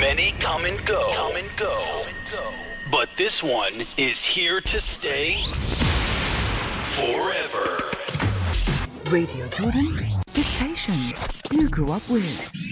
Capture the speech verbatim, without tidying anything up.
Many come and go. Come and go. But this one is here to stay forever. Radio Jordan, the station you grew up with.